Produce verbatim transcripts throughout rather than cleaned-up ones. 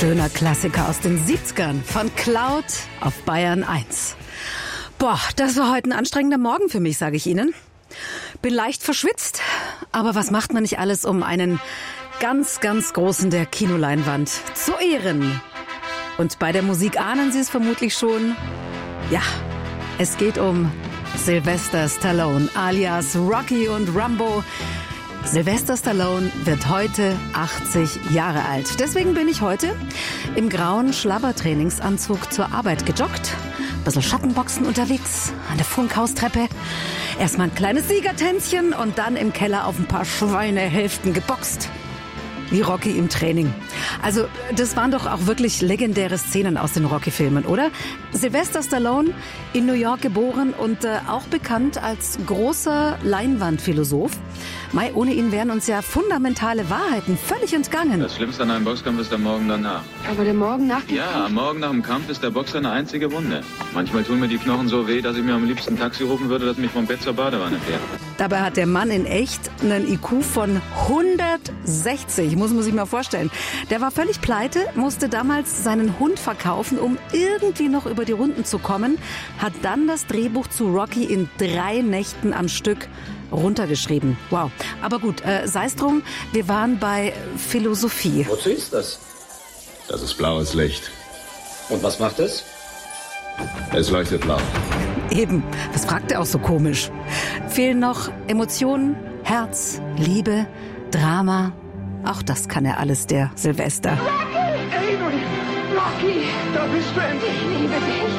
Schöner Klassiker aus den siebzigern von Cloud auf Bayern eins. Boah, das war heute ein anstrengender Morgen für mich, sage ich Ihnen. Bin leicht verschwitzt, aber was macht man nicht alles, um einen ganz, ganz Großen der Kinoleinwand zu ehren? Und bei der Musik ahnen Sie es vermutlich schon. Ja, es geht um Sylvester Stallone alias Rocky und Rambo. Sylvester Stallone wird heute achtzig Jahre alt. Deswegen bin ich heute im grauen Schlabbertrainingsanzug zur Arbeit gejoggt. Ein bisschen Schattenboxen unterwegs, an der Funkhaustreppe. Erstmal ein kleines Siegertänzchen und dann im Keller auf ein paar Schweinehälften geboxt. Wie Rocky im Training. Also, das waren doch auch wirklich legendäre Szenen aus den Rocky-Filmen, oder? Sylvester Stallone, in New York geboren und äh, auch bekannt als großer Leinwandphilosoph. Mei, ohne ihn wären uns ja fundamentale Wahrheiten völlig entgangen. Das Schlimmste an einem Boxkampf ist der Morgen danach. Aber der Morgen nach dem Ja, Kampf? am Morgen nach dem Kampf ist der Boxer eine einzige Wunde. Manchmal tun mir die Knochen so weh, dass ich mir am liebsten ein Taxi rufen würde, das mich vom Bett zur Badewanne fährt. Dabei hat der Mann in echt einen I Q von hundertsechzig, muss man sich mal vorstellen. Der war völlig pleite, musste damals seinen Hund verkaufen, um irgendwie noch über die Runden zu kommen, hat dann das Drehbuch zu Rocky in drei Nächten am Stück runtergeschrieben. Wow. Aber gut, äh, sei es drum, wir waren bei Philosophie. Wozu ist das? Das ist blaues Licht. Und was macht es? Es leuchtet blau. Eben, das fragt er auch so komisch. Fehlen noch Emotionen, Herz, Liebe, Drama. Auch das kann er alles, der Sylvester. Adrian! Rocky! Da bist du endlich! Ich liebe dich!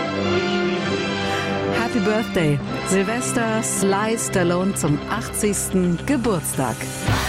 Happy Birthday, Sylvester Sly Stallone zum achtzigsten Geburtstag.